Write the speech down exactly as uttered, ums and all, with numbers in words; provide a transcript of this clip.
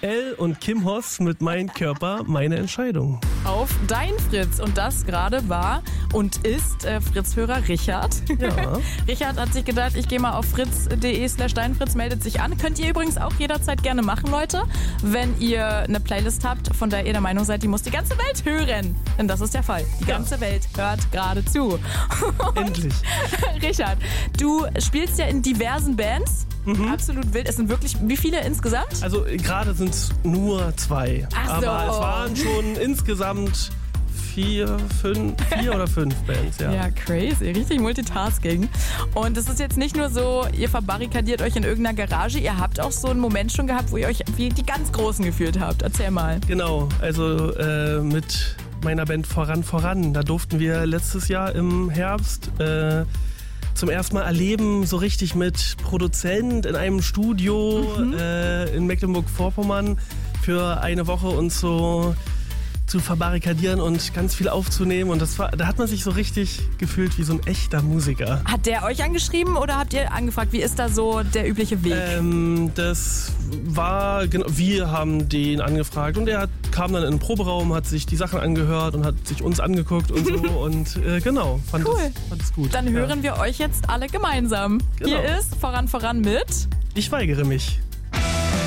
Elle und Kim Hoss mit Mein Körper, meine Entscheidung. Auf Dein Fritz. Und das gerade war und ist äh, Fritz-Hörer Richard. Ja. Richard hat sich gedacht, ich gehe mal auf fritz.de slash deinfritz, meldet sich an. Könnt ihr übrigens auch jederzeit gerne machen, Leute, wenn ihr eine Playlist habt, von der ihr der Meinung seid, die muss die ganze Welt hören. Denn das ist der Fall. Die ganze ja. Welt hört gerade zu. Endlich. Richard, du spielst ja in diversen Bands. Mhm. Absolut wild. Es sind wirklich, wie viele insgesamt? Also gerade sind es nur zwei. Ach so. Aber es waren schon insgesamt vier, fünf, vier oder fünf Bands, ja. Ja, crazy. Richtig Multitasking. Und es ist jetzt nicht nur so, ihr verbarrikadiert euch in irgendeiner Garage. Ihr habt auch so einen Moment schon gehabt, wo ihr euch wie die ganz Großen gefühlt habt. Erzähl mal. Genau. Also äh, mit meiner Band Voran Voran. Da durften wir letztes Jahr im Herbst äh, zum ersten Mal erleben, so richtig mit Produzent in einem Studio mhm. äh, in Mecklenburg-Vorpommern für eine Woche uns so zu verbarrikadieren und ganz viel aufzunehmen. Und das war, da hat man sich so richtig gefühlt wie so ein echter Musiker. Hat der euch angeschrieben oder habt ihr angefragt? Wie ist da so der übliche Weg? Ähm, das war, genau, wir haben den angefragt und er hat, kam dann in den Proberaum, hat sich die Sachen angehört und hat sich uns angeguckt und so und äh, genau, fand, cool. das, fand das gut. Dann hören ja. wir euch jetzt alle gemeinsam. Genau. Hier ist Voran Voran mit Ich weigere mich.